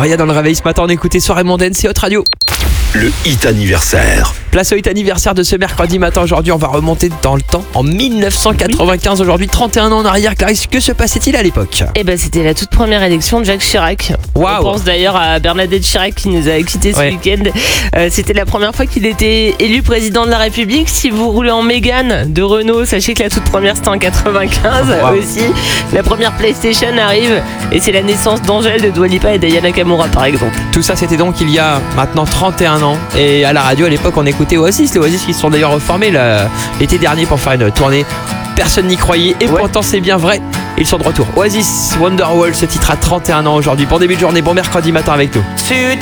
Ria dans le réveil ce matin, on écoutait Soirée mondaine, c'est Hot Radio. Le hit anniversaire. Place au hit anniversaire de ce mercredi matin. Aujourd'hui, on va remonter dans le temps. En 1995, aujourd'hui, 31 ans en arrière. Clarisse, que se passait-il à l'époque ? Eh ben, c'était la toute première élection de Jacques Chirac. Waouh. On pense d'ailleurs à Bernadette Chirac qui nous a quittés ce week-end. C'était la première fois qu'il était élu président de la République. Si vous roulez en Mégane de Renault, sachez que la toute première c'était en 95 aussi. La première PlayStation arrive et c'est la naissance d'Angèle, de Dua Lipa et d'Aya Nakamura par exemple. Tout ça, c'était donc il y a maintenant 31 ans. Et à la radio, à l'époque, on écoutait Oasis. Les Oasis qui se sont d'ailleurs reformés l'été dernier pour faire une tournée. Personne n'y croyait et pourtant c'est bien vrai. Ils sont de retour. Oasis, Wonderwall, ce titre à 31 ans aujourd'hui. Bon début de journée, bon mercredi matin avec nous.